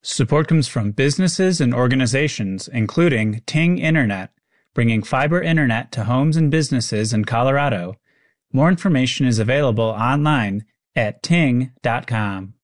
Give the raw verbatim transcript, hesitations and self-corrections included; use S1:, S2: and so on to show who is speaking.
S1: Support comes from businesses and organizations, including Ting Internet, bringing fiber internet to homes and businesses in Colorado. More information is available online at ting dot com.